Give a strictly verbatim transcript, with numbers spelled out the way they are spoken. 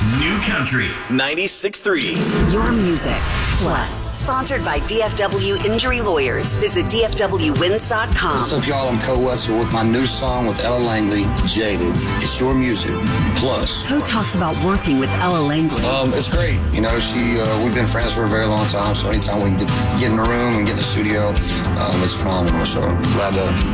New Country ninety-six point three. Your music plus. Sponsored by D F W Injury Lawyers. Visit D F W wins dot com. What's up, y'all? I'm Co Wetzel with my new song with Ella Langley, Jaded. It's your music plus. Co talks about working with Ella Langley. Um, it's great. You know, she uh, we've been friends for a very long time, so anytime we get, get in the room and get in the studio, um, it's phenomenal. So glad to